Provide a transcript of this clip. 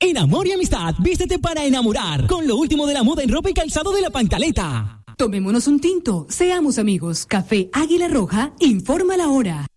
En Amor y Amistad, vístete para enamorar con lo último de la moda en ropa y calzado de La Pantaleta. Tomémonos un tinto, seamos amigos. Café Águila Roja informa la hora.